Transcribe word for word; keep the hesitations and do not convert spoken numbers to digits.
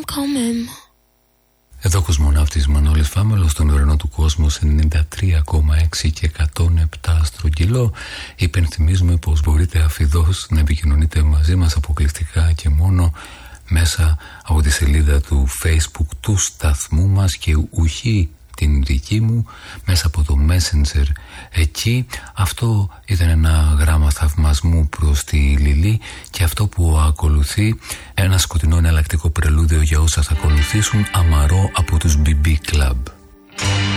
coming. Εδώ κοσμοναύτης Μανώλης Φάμελος στον ουρανό του κόσμου σε ενενήντα τρία κόμμα έξι και εκατόν επτά στρογγυλό. Υπενθυμίζουμε πως μπορείτε αφιδώς να επικοινωνείτε μαζί μας αποκλειστικά και μόνο μέσα από τη σελίδα του Facebook του σταθμού μας και ουχή την δική μου μέσα από το Messenger εκεί. Αυτό ήταν ένα γράμμα θαυμασμού προς τη Λιλή και αυτό που ακολουθεί ένα σκοτεινό εναλλακτικό πρελούδιο για όσα θα ακολουθήσουν, αμαρό από τους μπι μπι Club.